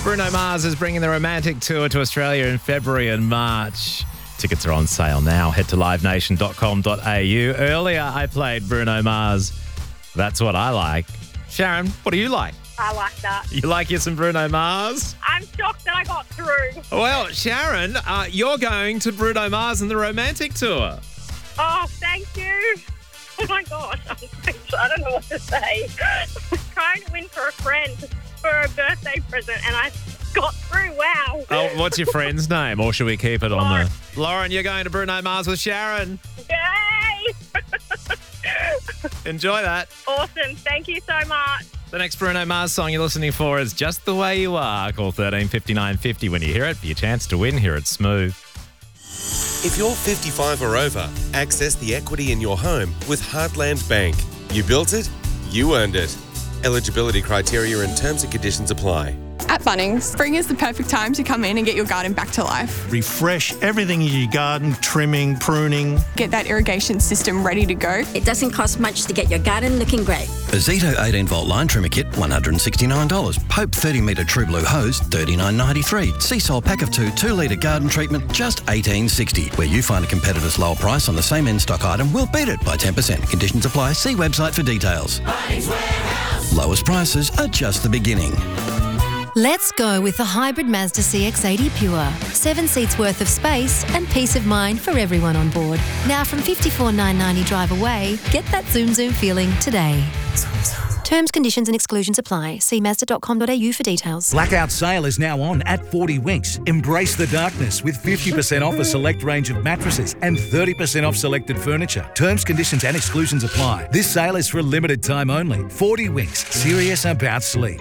Bruno Mars is bringing the Romantic Tour to Australia in February and March. Tickets are on sale now. Head to livenation.com.au. Earlier, I played Bruno Mars. That's what I like. Sharon, what do you like? I like that. You like you some Bruno Mars? I'm shocked that I got through. Well, Sharon, you're going to Bruno Mars and the Romantic Tour. Oh, thank you. Oh, my gosh. I don't know what to say. I'm trying to win for a friend for a birthday present, and I got through. Wow. Oh, what's your friend's name? Or should we keep it on the... Lauren, you're going to Bruno Mars with Sharon. Yay! Enjoy that. Awesome. Thank you so much. The next Bruno Mars song you're listening for is Just the Way You Are. Call 135950 when you hear it for your chance to win here at Smooth. If you're 55 or over, access the equity in your home with Heartland Bank. You built it, you earned it. Eligibility criteria and terms and conditions apply. At Bunnings, spring is the perfect time to come in and get your garden back to life. Refresh everything in your garden, trimming, pruning. Get that irrigation system ready to go. It doesn't cost much to get your garden looking great. A Zito 18-volt line trimmer kit, $169. Pope 30-metre True Blue hose, $39.93. Seasol pack of 2 litre garden treatment, just $18.60. Where you find a competitor's lower price on the same in-stock item, we'll beat it by 10%. Conditions apply. See website for details. Bunnings Warehouse. Lowest prices are just the beginning. Let's go with the hybrid Mazda CX-80 Pure. 7 seats worth of space and peace of mind for everyone on board. Now from $54,990 drive away, get that zoom feeling today. Terms, conditions and exclusions apply. See Mazda.com.au for details. Blackout sale is now on at 40 Winks. Embrace the darkness with 50% off a select range of mattresses and 30% off selected furniture. Terms, conditions and exclusions apply. This sale is for a limited time only. 40 Winks. Serious about sleep.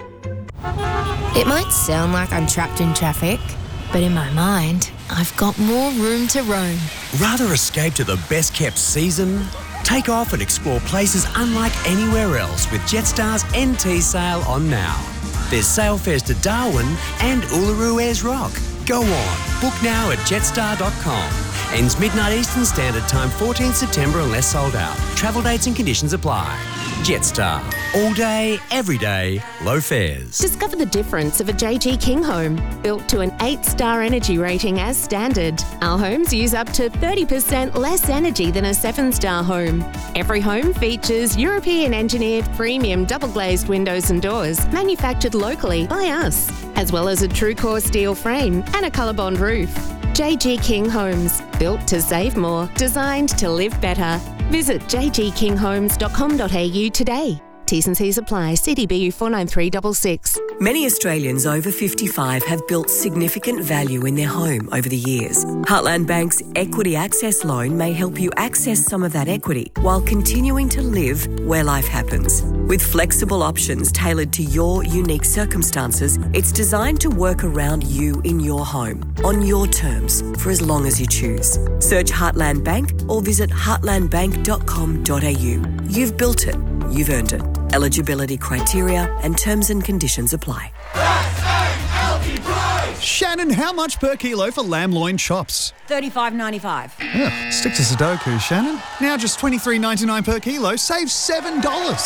It might sound like I'm trapped in traffic, but in my mind, I've got more room to roam. Rather escape to the best-kept season? Take off and explore places unlike anywhere else with Jetstar's NT sale on now. There's sale fares to Darwin and Uluru Ayers Rock. Go on, book now at jetstar.com. Ends midnight Eastern Standard Time, 14th September unless sold out. Travel dates and conditions apply. Jetstar. All day, every day, low fares. Discover the difference of a JG King home. Built to an 8-star energy rating as standard. Our homes use up to 30% less energy than a 7-star home. Every home features European engineered premium double glazed windows and doors manufactured locally by us, as well as a true core steel frame and a ColourBond roof. JG King Homes. Built to save more. Designed to live better. Visit jgkinghomes.com.au today. T's and C's apply. CDBU 49366. Many Australians over 55 have built significant value in their home over the years. Heartland Bank's Equity Access Loan may help you access some of that equity while continuing to live where life happens. With flexible options tailored to your unique circumstances, it's designed to work around you in your home, on your terms, for as long as you choose. Search Heartland Bank or visit heartlandbank.com.au. You've built it. You've earned it. Eligibility criteria and terms and conditions apply. Shannon, how much per kilo for lamb loin chops? $35.95. Yeah, stick to Sudoku, Shannon. Now just $23.99 per kilo. Save $7.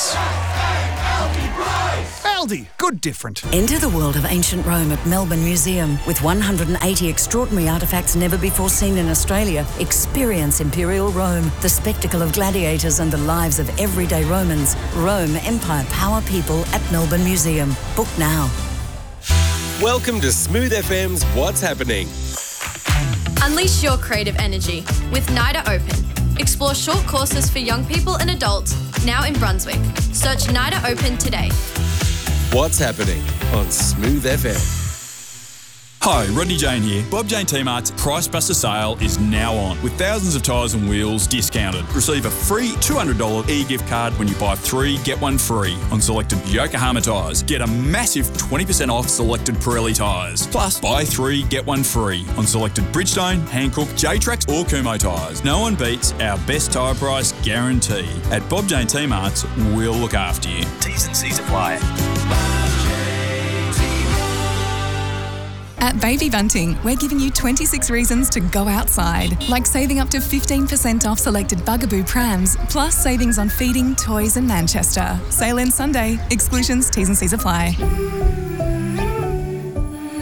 Aldi, good different. Enter the world of ancient Rome at Melbourne Museum. With 180 extraordinary artefacts never before seen in Australia, experience Imperial Rome, the spectacle of gladiators and the lives of everyday Romans. Rome, Empire, Power, People at Melbourne Museum. Book now. Welcome to Smooth FM's What's Happening. Unleash your creative energy with NIDA Open. Explore short courses for young people and adults now in Brunswick. Search NIDA Open today. What's Happening on Smooth FM. Hi, Rodney Jane here. Bob Jane T-Mart's Price Buster sale is now on with thousands of tyres and wheels discounted. Receive a free $200 e-gift card when you buy 3, get 1 free on selected Yokohama tyres. Get a massive 20% off selected Pirelli tyres. Plus, buy 3, get 1 free on selected Bridgestone, Hankook, J-Trax or Kumho tyres. No one beats our best tyre price guarantee. At Bob Jane T-Mart's, we'll look after you. T's and C's apply. At Baby Bunting, we're giving you 26 reasons to go outside, like saving up to 15% off selected Bugaboo prams, plus savings on feeding, toys and Manchester. Sale ends Sunday. Exclusions, T's and C's apply.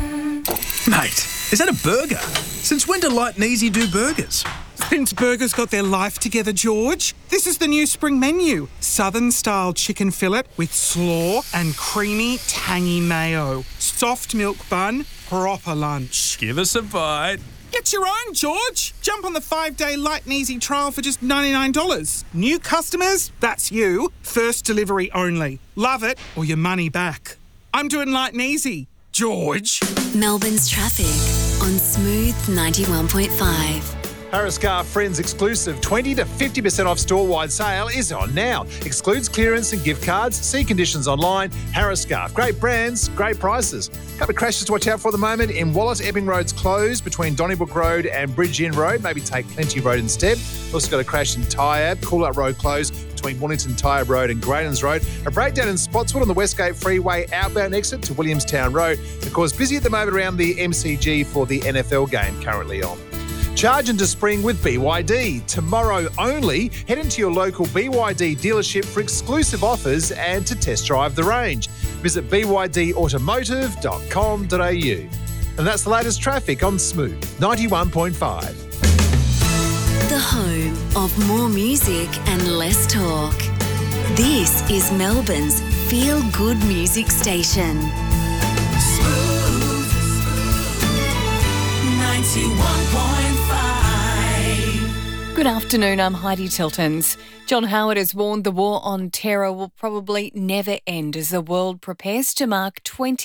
Mate, is that a burger? Since when do Light and Easy do burgers? Since burgers got their life together, George. This is the new spring menu. Southern-style chicken fillet with slaw and creamy, tangy mayo. Soft milk bun, proper lunch. Give us a bite. Get your own, George. Jump on the 5-day Light and Easy trial for just $99. New customers, that's you. First delivery only. Love it or your money back. I'm doing Light and Easy. George. Melbourne's traffic on Smooth 91.5. Harris Car Friends exclusive 20 to 50% off store-wide sale is on now. Excludes clearance and gift cards. See conditions online. Harris Car. Great brands, great prices. Couple of crashes to watch out for the moment. In Wallace, Epping Road's closed between Donnybrook Road and Bridge Inn Road. Maybe take Plenty Road instead. Also got a crash in Tyab. Cool-Up Road closed between Wellington Tyab Road and Graydons Road. A breakdown in Spotswood on the Westgate Freeway outbound exit to Williamstown Road. Of course, busy at the moment around the MCG for the NFL game currently on. Charge into spring with BYD. Tomorrow only, head into your local BYD dealership for exclusive offers and to test drive the range. Visit bydautomotive.com.au. And that's the latest traffic on Smooth 91.5. The home of more music and less talk. This is Melbourne's feel-good music station. Smooth 91.5. Good afternoon, I'm Heidi Tiltons. John Howard has warned the war on terror will probably never end as the world prepares to mark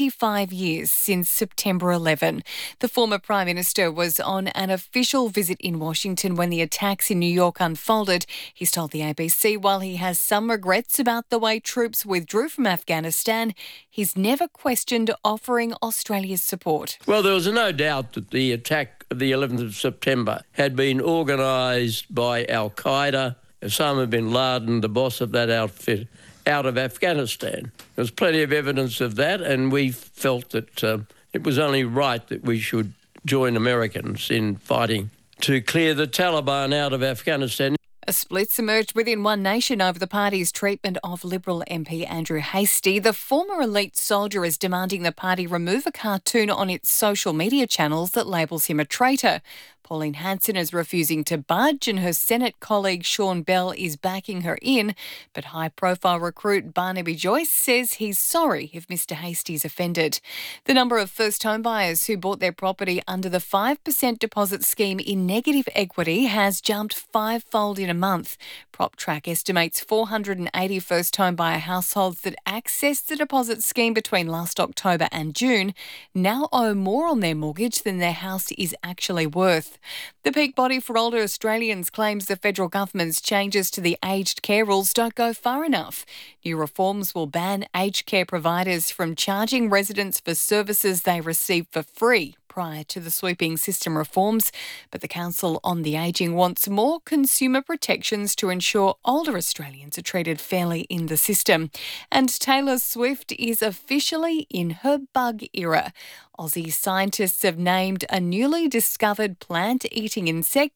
25 years since September 11. The former Prime Minister was on an official visit in Washington when the attacks in New York unfolded. He's told the ABC while he has some regrets about the way troops withdrew from Afghanistan, he's never questioned offering Australia's support. Well, there was no doubt that the attack of the 11th of September had been organised by Al-Qaeda, Osama bin Laden, the boss of that outfit, out of Afghanistan. There was plenty of evidence of that, and we felt that it was only right that we should join Americans in fighting to clear the Taliban out of Afghanistan. A split's emerged within One Nation over the party's treatment of Liberal MP Andrew Hastie. The former elite soldier is demanding the party remove a cartoon on its social media channels that labels him a traitor. Pauline Hanson is refusing to budge and her Senate colleague Sean Bell is backing her in. But high-profile recruit Barnaby Joyce says he's sorry if Mr Hastie's offended. The number of first-home buyers who bought their property under the 5% deposit scheme in negative equity has jumped fivefold in a month. PropTrack estimates 480 first-home buyer households that accessed the deposit scheme between last October and June now owe more on their mortgage than their house is actually worth. The peak body for older Australians claims the federal government's changes to the aged care rules don't go far enough. New reforms will ban aged care providers from charging residents for services they receive for free prior to the sweeping system reforms, but the Council on the Ageing wants more consumer protections to ensure older Australians are treated fairly in the system. And Taylor Swift is officially in her bug era. Aussie scientists have named a newly discovered plant-eating insect,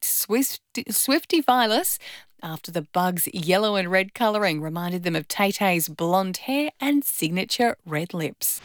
Swiftivirus, after the bug's yellow and red colouring reminded them of Tay-Tay's blonde hair and signature red lips.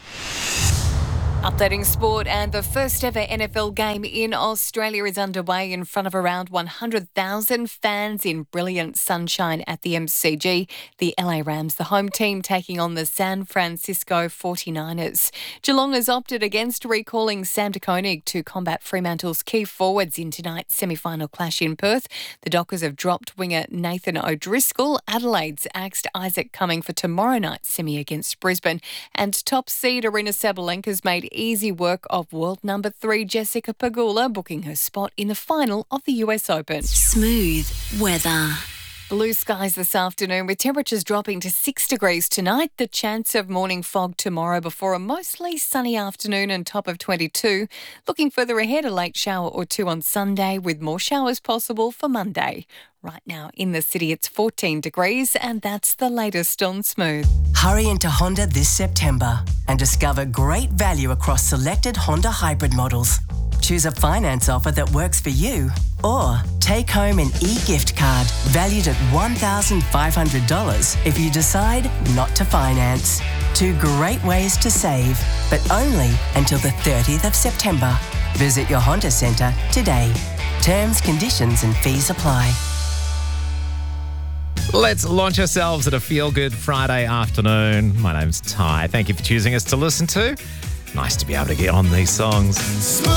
Updating sport, and the first ever NFL game in Australia is underway in front of around 100,000 fans in brilliant sunshine at the MCG. The LA Rams, the home team, taking on the San Francisco 49ers. Geelong has opted against recalling Sam De Koning to combat Fremantle's key forwards in tonight's semi-final clash in Perth. The Dockers have dropped winger Nathan O'Driscoll. Adelaide's axed Isaac Cumming for tomorrow night's semi against Brisbane. And top seed Aryna Sabalenka's made easy work of world number 3 Jessica Pegula, booking her spot in the final of the US Open. Smooth weather. Blue skies this afternoon with temperatures dropping to 6 degrees tonight. The chance of morning fog tomorrow before a mostly sunny afternoon and top of 22. Looking further ahead, a late shower or two on Sunday with more showers possible for Monday. Right now in the city it's 14 degrees and that's the latest on Smooth. Hurry into Honda this September and discover great value across selected Honda hybrid models. Choose a finance offer that works for you or take home an e-gift card valued at $1,500 if you decide not to finance. 2 great ways to save, but only until the 30th of September. Visit your Honda Centre today. Terms, conditions and fees apply. Let's launch ourselves at a feel-good Friday afternoon. My name's Ty. Thank you for choosing us to listen to. Nice to be able to get on these songs.